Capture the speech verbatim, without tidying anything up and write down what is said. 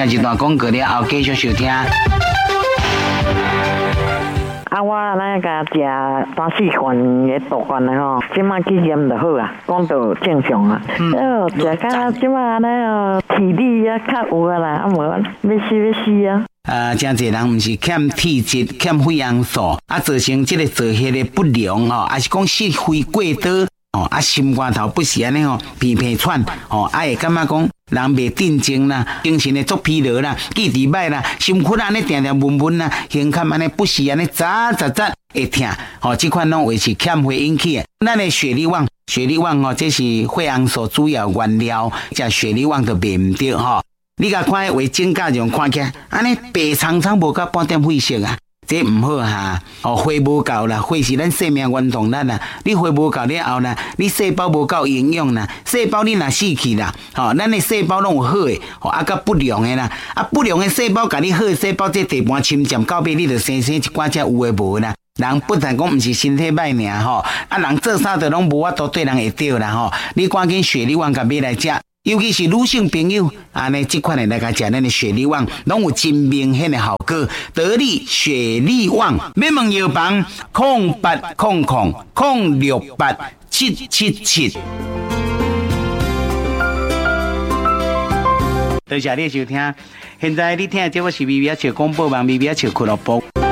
听一段广告了后继续收听。 啊，我那个食三四罐的毒丸的吼，即马去验就好啊，讲到正常啊。哦，食到即马呢哦，体力啊较有啊啦，啊无要死要死啊。 呃，真侪人毋是欠体质、欠血红素，啊，造成即个造血的不良吼，还是讲失血过多哦，啊，心肝头不是安尼吼，鼻鼻喘哦，啊会感觉讲人袂镇静啦，精神会足疲劳啦，记忆歹啦，心肝安尼定定闷闷啦，胸坎安尼不时安尼扎扎扎会痛，吼，即款拢为是欠血引起的。咱的血力旺，血力旺吼，这是血红素主要原料，食血力旺就袂唔对吼。你甲看为正价上看起来，安尼白苍苍无到半点血色啊，这唔好哈。哦，血无够啦，血是咱生命源动力啦。你血无够了后啦，你细胞无够营养啦，细胞你若死去啦，吼，咱的细胞拢有好诶，吼，啊甲不良诶啦，啊不良诶细胞甲你好诶细胞这地盘侵占到尾，你就生生一寡只有诶无啦。人不但讲毋是身体歹尔吼，啊人做啥都拢无法度对人会着啦吼。你赶紧血力旺甲买来食。尤其是女性朋友，安尼即款的来甲食咱的血力旺，拢有真明显的效果。得力血力旺，免问药房空八空空空六八七七七。多谢你收听，现在你听的这个是微微笑广播网微微笑俱乐部。